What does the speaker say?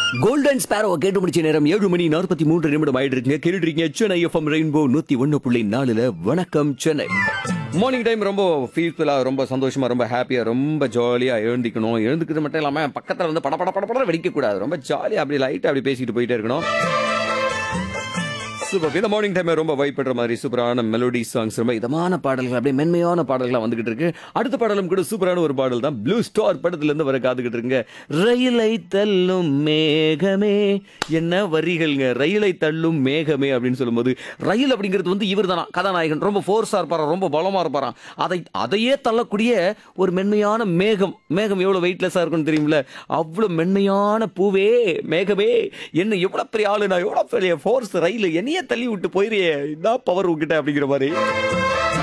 Golden Sparrow கேட்டு முடிச்ச நேரம் 7:43 ஆயிட்டு இருக்குங்க. கேட்டுட்டு இருக்கீங்க சென்னை எஃப்எம் ரெயின்போ 101.4 வணக்கம் சென்னை. மார்னிங் டைம் ரொம்ப ஃபீல்ஃபுல்லா, ரொம்ப சந்தோஷமா, ரொம்ப ஹாப்பியா, ரொம்ப ஜாலியா எழுந்துக்கிறது மட்டும் இல்லாம பக்கத்துல வந்து பட வெடிக்க கூடாது. ரொம்ப ஜாலியா அப்படி லைட்டா அப்படி பேசிட்டு போயிட்டே இருக்கணும். சூப்பர். இந்த மார்னிங் டைம் ரொம்ப வைப் பண்ற மாதிரி சூப்பரான மெலோடி சாங்ஸ், ரொம்ப இதமான பாடல்கள், அப்படியே மென்மையான பாடல்கள் வந்துகிட்டு இருக்கு. அடுத்த பாடலும் கூட சூப்பரான ஒரு பாடல் தான். ப்ளூ ஸ்டார் படத்துல இருந்து வர காத்துக்கிட்டு இருக்குங்க. ரயிலை தள்ளும் மேகமே, என்ன வரிகள்ங்க. ரயிலை தள்ளும் மேகமே அப்படின்னு சொல்லும்போது, ரயில் அப்படிங்கிறது வந்து இவர் தானா கதாநாயகன். ரொம்ப ஃபோர்ஸா இருப்பாராம், ரொம்ப பலமா இருப்பாராம். அதையே தள்ளக்கூடிய ஒரு மென்மையான மேகம். மேகம் எவ்வளவு வெயிட்லெஸ்ஸா இருக்கும்னு தெரியுமில்ல. அவ்வளவு மென்மையான பூவே மேகமே, என்ன எவ்வளவு பெரிய ஆளு, நான் எவ்வளவு பெரிய ஃபோர்ஸ், ரயில் என்னையே தள்ளி விட்டு போயிரு, இதான் பவர் உங்ககிட்ட அப்படிங்கிற மாதிரி